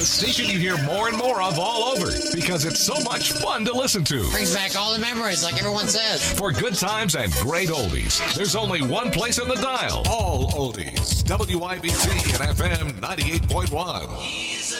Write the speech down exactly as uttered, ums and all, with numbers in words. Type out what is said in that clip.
The station you hear more and more of all over because it's so much fun to listen to. Brings back all the memories, like everyone says. For good times and great oldies, there's only one place on the dial. All oldies. W I B C and F M ninety-eight point one.